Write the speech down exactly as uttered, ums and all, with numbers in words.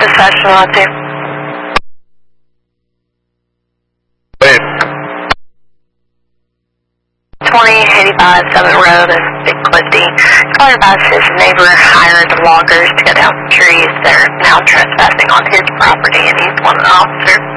Dispatch one two. twenty eighty-five Summit Road in Big Clifty. Caller advised his neighbor hired loggers to cut down trees. They're now trespassing on his property and he's wanted an officer.